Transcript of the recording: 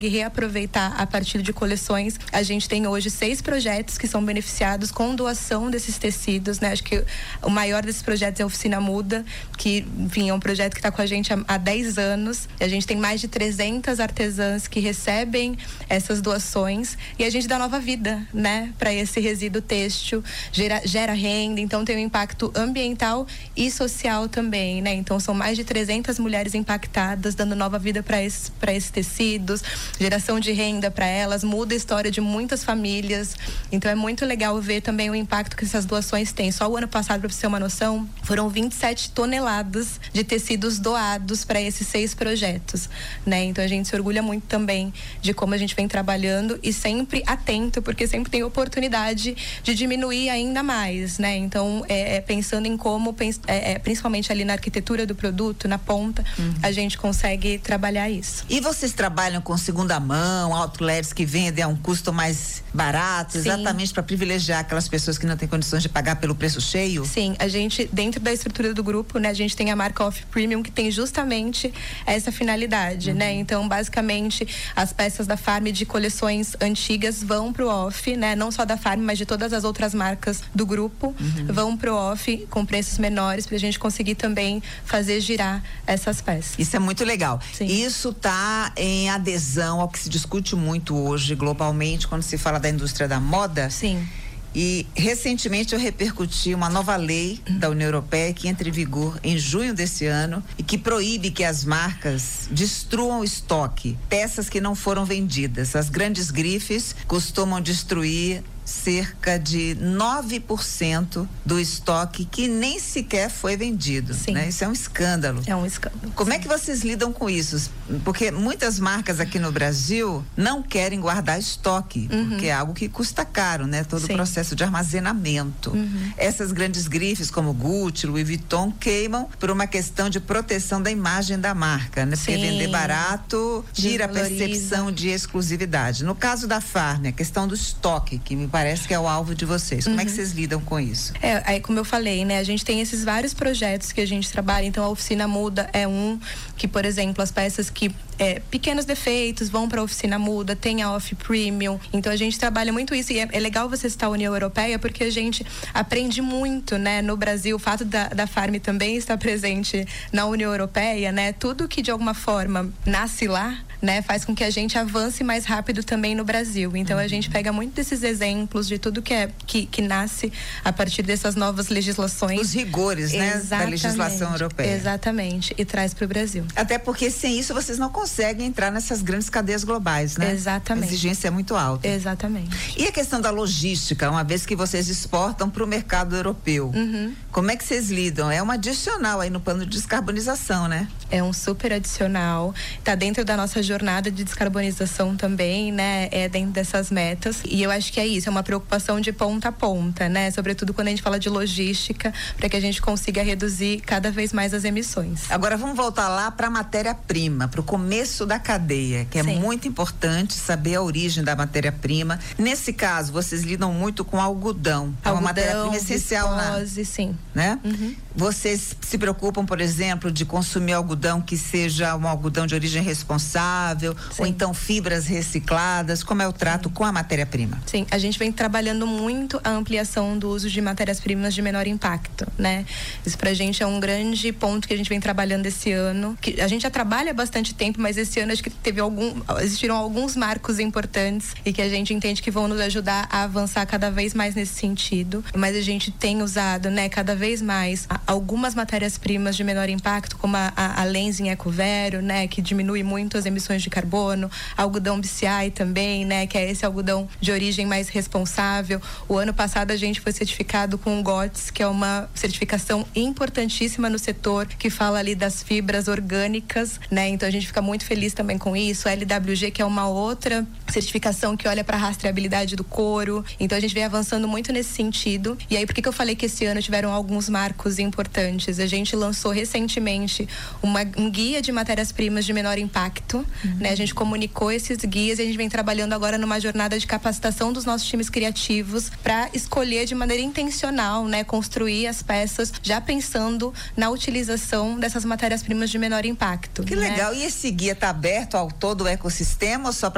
reaproveitar a partir de coleções. A gente tem hoje 6 projetos que são beneficiados com doação desses tecidos, né? Acho que o maior desses projetos é a Oficina Muda, que, enfim, é um projeto que está com a gente há 10 anos. A gente tem mais de 300 artesãs que recebem essas doações e a gente dá nova vida, né? Para esse resíduo têxtil, gera renda, então tem um impacto ambiental e social também, né? Então são mais de 300 mulheres impactadas, dando nova vida para esses tecidos, geração de renda para elas, muda a história de muitas famílias. Então é muito legal ver também o impacto que essas doações têm. Só o ano passado, para você ter uma noção, foram 27 toneladas de tecidos doados para esses 6 projetos, né? Então a gente se orgulha muito também de como a gente vem trabalhando e sempre atento, porque sempre tem oportunidade de diminuir ainda mais, né? Então pensando em como, principalmente ali na arquitetura do produto, na ponta, a gente consegue trabalhar isso. E vocês trabalham com segunda mão, outlets que vendem a um custo mais barato, exatamente para privilegiar aquelas pessoas que não têm condições de pagar pelo preço cheio? Sim, a gente, dentro da estrutura do grupo, né, a gente tem a marca Off Premium, que tem justamente essa finalidade, né? Então, basicamente, as peças da Farm de coleções antigas vão pro Off, né? Não só da Farm, mas de todas as outras marcas do grupo, vão pro Off com preços menores, pra gente conseguir também fazer girar essas peças. Isso é muito legal. Sim. Isso tá em adesão ao que se discute muito hoje globalmente quando se fala da indústria da moda. Sim. E recentemente eu repercuti uma nova lei da União Europeia que entra em vigor em junho desse ano e que proíbe que as marcas destruam o estoque, peças que não foram vendidas. As grandes grifes costumam destruir cerca de 9% do estoque que nem sequer foi vendido, né? Isso é um escândalo. É um escândalo. Como é que vocês lidam com isso? Porque muitas marcas aqui no Brasil não querem guardar estoque, porque é algo que custa caro, né? Todo o processo de armazenamento. Essas grandes grifes como Gucci, Louis Vuitton queimam por uma questão de proteção da imagem da marca, né? Porque vender barato tira a percepção de exclusividade. No caso da Farm, a questão do estoque, que me parece que é o alvo de vocês. Como é que vocês lidam com isso? Aí, como eu falei, né? A gente tem esses vários projetos que a gente trabalha. Então, a Oficina Muda é um que, por exemplo, as peças que pequenos defeitos vão para a Oficina Muda, tem a Off Premium. Então, a gente trabalha muito isso. E é legal você citar a União Europeia, porque a gente aprende muito, né? No Brasil, o fato da Farm também estar presente na União Europeia, né? Tudo que de alguma forma nasce lá, né? Faz com que a gente avance mais rápido também no Brasil. Então, a gente pega muito desses exemplos de tudo que nasce a partir dessas novas legislações. Os rigores, né? Da legislação europeia. Exatamente. E traz para o Brasil. Até porque sem isso vocês não conseguem entrar nessas grandes cadeias globais, né? Exatamente. A exigência é muito alta. Exatamente. E a questão da logística, uma vez que vocês exportam para o mercado europeu, como é que vocês lidam? É um adicional aí no plano de descarbonização, né? É um super adicional. Tá dentro da nossa jornada de descarbonização também, né? É dentro dessas metas. E eu acho que é isso, é uma preocupação de ponta a ponta, né? Sobretudo quando a gente fala de logística, para que a gente consiga reduzir cada vez mais as emissões. Agora vamos voltar lá para a matéria-prima, para o começo da cadeia, que é muito importante saber a origem da matéria-prima. Nesse caso, vocês lidam muito com algodão. É uma matéria-prima essencial, viscose, sim. Né? Vocês se preocupam, por exemplo, de consumir algodão que seja um algodão de origem responsável, ou então fibras recicladas? Como é o trato com a matéria-prima? Sim, a gente vem trabalhando muito a ampliação do uso de matérias-primas de menor impacto, né? Isso pra gente é um grande ponto que a gente vem trabalhando esse ano, que a gente já trabalha há bastante tempo, mas esse ano acho que existiram alguns marcos importantes e que a gente entende que vão nos ajudar a avançar cada vez mais nesse sentido. Mas a gente tem usado, né, cada vez mais algumas matérias-primas de menor impacto, como a Lenzing Ecovero, né, que diminui muito as emissões de carbono, algodão BCI também, né, que é esse algodão de origem mais responsável. O ano passado a gente foi certificado com o GOTS, que é uma certificação importantíssima no setor, que fala ali das fibras orgânicas, né? Então a gente fica muito feliz também com isso. A LWG, que é uma outra certificação que olha para a rastreabilidade do couro. Então a gente vem avançando muito nesse sentido. E aí, por que eu falei que esse ano tiveram alguns marcos importantes? A gente lançou recentemente um guia de matérias-primas de menor impacto, né? A gente comunicou esses guias e a gente vem trabalhando agora numa jornada de capacitação dos nossos times criativos para escolher de maneira intencional, né, construir as peças já pensando na utilização dessas matérias-primas de menor impacto. Que legal. E esse guia está aberto ao todo o ecossistema ou só